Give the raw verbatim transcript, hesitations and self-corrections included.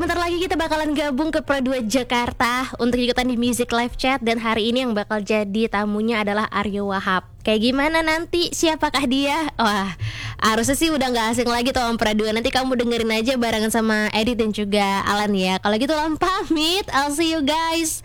sebentar lagi kita bakalan gabung ke Pro dua Jakarta untuk ikutan di Music Live Chat. Dan hari ini yang bakal jadi tamunya adalah Aryo Wahab. Kayak gimana nanti, siapakah dia? Wah, harusnya sih udah gak asing lagi tuh Om Pro dua. Nanti kamu dengerin aja barengan sama Edit dan juga Alan ya. Kalau gitu Lam pamit, I'll see you guys